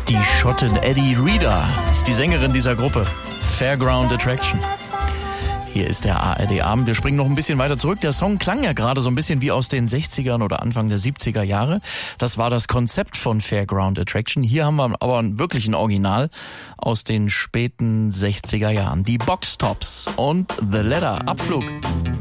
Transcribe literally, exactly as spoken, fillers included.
Die Schottin Eddie Reader ist die Sängerin dieser Gruppe. Fairground Attraction. Hier ist der A R D-Abend. Wir springen noch ein bisschen weiter zurück. Der Song klang ja gerade so ein bisschen wie aus den sechzigern oder Anfang der siebziger Jahre. Das war das Konzept von Fairground Attraction. Hier haben wir aber wirklich ein Original aus den späten sechziger Jahren. Die Box Tops und The Ladder. Abflug.